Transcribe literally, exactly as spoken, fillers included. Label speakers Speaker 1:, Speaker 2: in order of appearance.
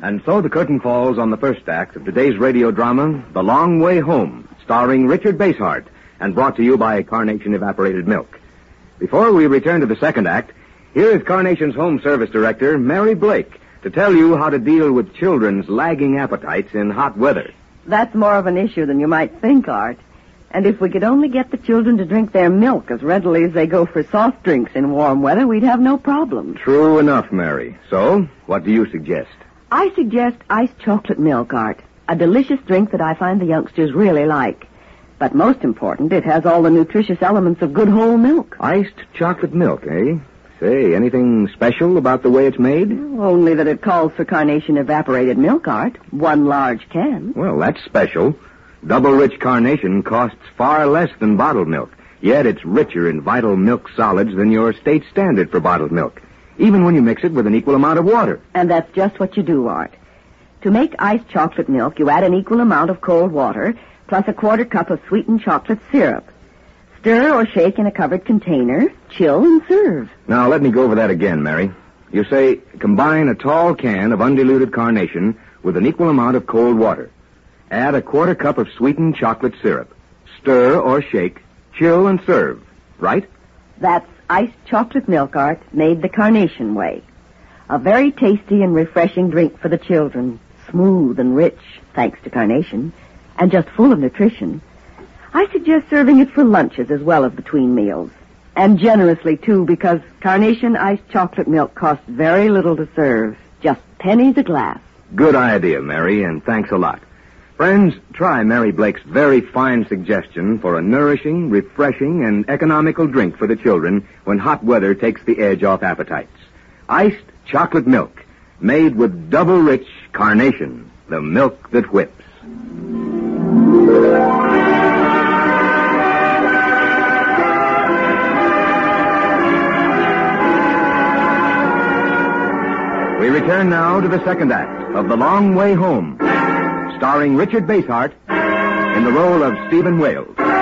Speaker 1: And so the curtain falls on the first act of today's radio drama, The Long Way Home, starring Richard Basehart, and brought to you by Carnation Evaporated Milk. Before we return to the second act, here is Carnation's Home Service Director, Mary Blake, to tell you how to deal with children's lagging appetites in hot weather.
Speaker 2: That's more of an issue than you might think, Art. And if we could only get the children to drink their milk as readily as they go for soft drinks in warm weather, we'd have no problem.
Speaker 1: True enough, Mary. So, what do you suggest?
Speaker 2: I suggest iced chocolate milk, Art. A delicious drink that I find the youngsters really like. But most important, it has all the nutritious elements of good whole milk.
Speaker 1: Iced chocolate milk, eh? Say, anything special about the way it's made?
Speaker 2: Only that it calls for Carnation Evaporated Milk, Art. One large can.
Speaker 1: Well, that's special. Double-rich Carnation costs far less than bottled milk, yet it's richer in vital milk solids than your state standard for bottled milk, even when you mix it with an equal amount of water.
Speaker 2: And that's just what you do, Art. To make iced chocolate milk, you add an equal amount of cold water, plus a quarter cup of sweetened chocolate syrup. Stir or shake in a covered container, chill, and serve.
Speaker 1: Now, let me go over that again, Mary. You say, combine a tall can of undiluted Carnation with an equal amount of cold water. Add a quarter cup of sweetened chocolate syrup. Stir or shake, chill, and serve. Right?
Speaker 2: That's iced chocolate milk, Art, made the Carnation way. A very tasty and refreshing drink for the children. Smooth and rich, thanks to Carnation, and just full of nutrition. I suggest serving it for lunches as well as between meals. And generously, too, because Carnation iced chocolate milk costs very little to serve. Just pennies a glass.
Speaker 1: Good idea, Mary, and thanks a lot. Friends, try Mary Blake's very fine suggestion for a nourishing, refreshing, and economical drink for the children when hot weather takes the edge off appetites. Iced chocolate milk, made with double-rich Carnation, the milk that whips. We return now to the second act of The Long Way Home, starring Richard Basehart in the role of Stephen Wales.